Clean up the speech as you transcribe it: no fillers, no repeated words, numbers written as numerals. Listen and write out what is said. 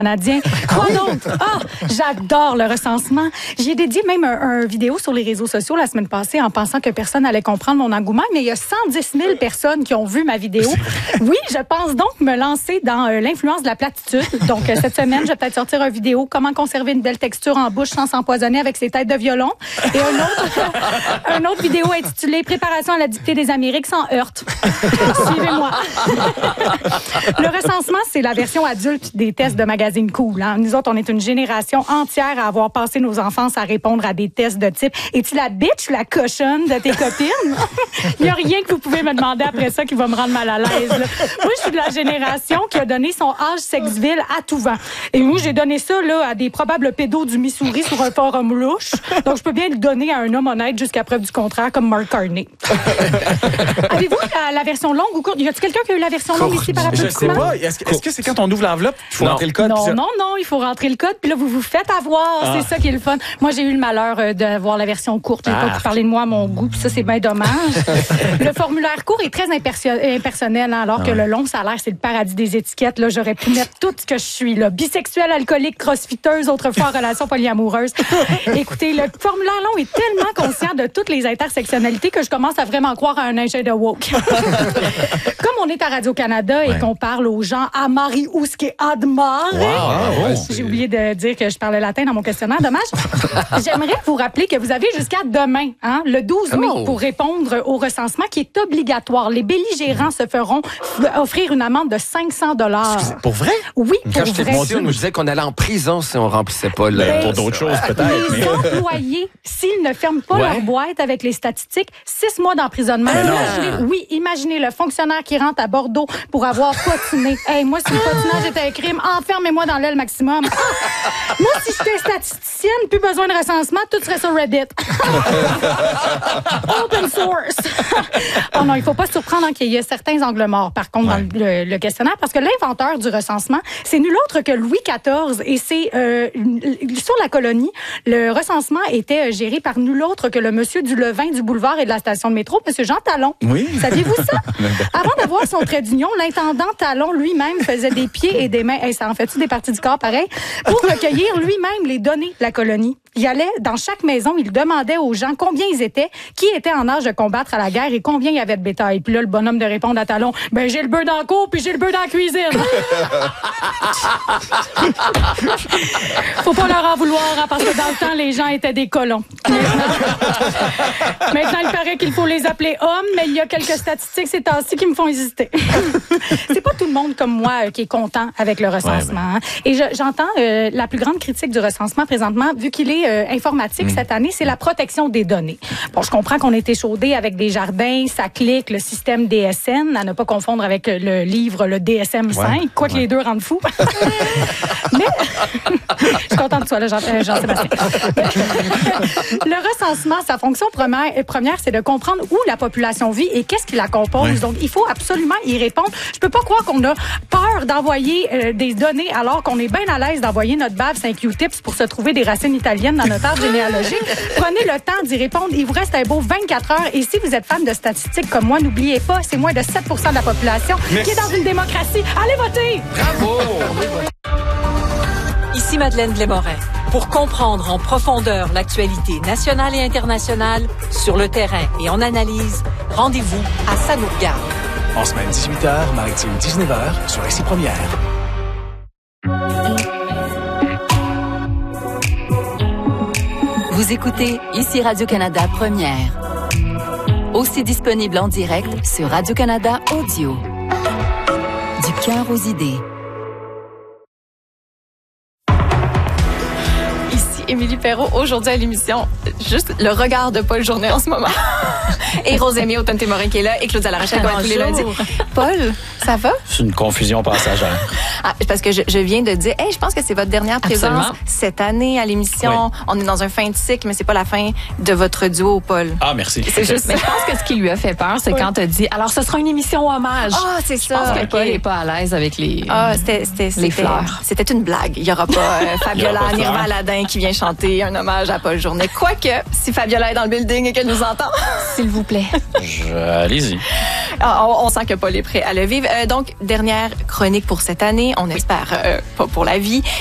Canadien. Quoi d'autre? Ah, j'adore le recensement. J'ai dédié même un vidéo sur les réseaux sociaux la semaine passée en pensant que personne allait comprendre mon engouement, mais il y a 110 000 personnes qui ont vu ma vidéo. Oui, je pense donc me lancer dans l'influence de la platitude. Donc, cette semaine, je vais peut-être sortir une vidéo « Comment conserver une belle texture en bouche sans s'empoisonner avec ses têtes de violon » et une autre vidéo intitulée « Préparation à la dictée des Amériques sans heurte ». Suivez-moi. Le recensement, c'est la version adulte des tests de magazine Cool. Hein? Nous autres, on est une génération entière à avoir passé nos enfances à répondre à des tests de type « Es-tu la bitch ou la cochonne de tes copines? » Il n'y a rien que vous pouvez me demander après ça qui va me rendre mal à l'aise. Là. Moi, je suis de la génération qui a donné son âge sexville à tout vent. Et moi, j'ai donné ça là, à des probables pédos du Missouri sur un forum louche. Donc, je peux bien le donner à un homme honnête jusqu'à preuve du contraire, comme Mark Carney. Avez-vous la version longue ou courte? Y a-t-il quelqu'un qui a eu la version longue ici par Je sais pas. Est-ce que c'est quand on ouvre l'enveloppe, il faut rentrer le code? Non, il faut rentrer le code. Puis là, vous vous faites avoir. C'est ça qui est le fun. Moi, j'ai eu le malheur d'avoir la version courte. J'ai pas pu parler de moi à mon goût. Puis ça, c'est bien dommage. Le formulaire court est très impersonnel, hein, alors que le long, ça a l'air, c'est le paradis des étiquettes. Là, j'aurais pu mettre tout ce que je suis. Là. Bisexuelle, alcoolique, crossfiteuse, autrefois en relation polyamoureuse. Écoutez, le formulaire long est tellement conscient de toutes les intersectionnalités que je commence à vraiment croire à un ingé de woke. Comme on est à Radio-Canada et qu'on parle aux gens à Marie-Ousque Admar, j'ai oublié de dire que je parlais latin dans mon questionnaire, dommage. J'aimerais vous rappeler que vous avez jusqu'à demain, hein, le 12 mai, pour répondre au recensement qui est obligatoire. Les belligérants se feront offrir une amende de 500 $. Pour vrai? Oui, Quand pour j'étais vrai. petit, on nous disait qu'on allait en prison si on remplissait pas le... Pour d'autres choses, peut-être. Les employés, s'ils ne ferment pas leur boîte avec les statistiques, 6 mois d'emprisonnement. Imaginez le fonctionnaire qui rentre à Bordeaux pour avoir potiné. Hey, moi, si le potinage était un crime, enfermez-moi dans l'aile maximum. Moi, si j'étais statisticienne, plus besoin de recensement, tout serait sur Reddit. Open source. Oh non, il ne faut pas se surprendre qu'il y ait certains angles morts, par contre, dans le questionnaire, parce que l'inventeur du recensement, c'est nul autre que Louis XIV. Et c'est sur la colonie, le recensement était géré par nul autre que le monsieur du levain du boulevard et de la station de métro, monsieur Jean Talon. Oui. Saviez-vous ça? Avant d'avoir son trait d'union, l'intendant Talon lui-même faisait des pieds et des mains. Hey, ça en fait-tu des parties du corps pareil? Pour recueillir lui-même les données de la colonie. Il allait dans chaque maison, il demandait aux gens combien ils étaient, qui était en âge de combattre à la guerre et combien il y avait de bétail. Puis là, le bonhomme de répondre à Talon, ben j'ai le bœuf dans la cour puis j'ai le bœuf dans la cuisine. Faut pas leur en vouloir, hein, parce que dans le temps, les gens étaient des colons. Maintenant, il paraît qu'il faut les appeler hommes, mais il y a quelques statistiques ces temps-ci qui me font hésiter. C'est pas tout le monde comme moi qui est content avec le recensement. Hein. Et j'entends la plus grande critique du recensement présentement, vu qu'il est informatique cette année, c'est la protection des données. Bon, je comprends qu'on est échaudé avec des jardins, ça clique, le système DSN, à ne pas confondre avec le livre, le DSM-5, quoique les deux rendent fous. Mais, je suis contente que tu sois là, Jean-Sébastien. Le recensement, sa fonction première, c'est de comprendre où la population vit et qu'est-ce qui la compose. Donc, il faut absolument y répondre. Je peux pas croire qu'on a peur d'envoyer des données alors qu'on est bien à l'aise d'envoyer notre bave 5 Q-tips pour se trouver des racines italiennes dans notre arbre généalogique. Prenez le temps d'y répondre. Il vous reste un beau 24 heures. Et si vous êtes fan de statistiques comme moi, n'oubliez pas, c'est moins de 7 % de la population qui est dans une démocratie. Allez voter! Bravo! Ici Madeleine Blais-Morin. Pour comprendre en profondeur l'actualité nationale et internationale, sur le terrain et en analyse, rendez-vous à Ça nous regarde. En semaine 18h, maritime 19h, sur Ici Première. Vous écoutez Ici Radio-Canada Première. Aussi disponible en direct sur Radio-Canada Audio. Du cœur aux idées. Ici Émilie Perrault, aujourd'hui à l'émission, juste le regard de Paul Journet en ce moment. Et Rosémie Automne-Témorin qui est là et Claudia Larachelle tous les lundis. Paul, ça va? C'est une confusion passagère. Ah, parce que je viens de dire, hey, je pense que c'est votre dernière présence cette année à l'émission. Oui. On est dans un fin de cycle, mais c'est pas la fin de votre duo, Paul. Ah, merci. C'est juste, mais je pense que ce qui lui a fait peur, c'est quand tu as dit, alors ce sera une émission hommage. Ah, c'est ça. Je pense que Paul n'est pas à l'aise avec les fleurs. C'était une blague. Il y aura pas Fabiola Nirvaladin qui vient chanter un hommage à Paul Journet. Quoique, si Fabiola est dans le building et qu'elle nous entend. S'il vous vous plaît. Allez-y. On sent que Paul est prêt à le vivre. Donc, dernière chronique pour cette année. On espère pas pour la vie.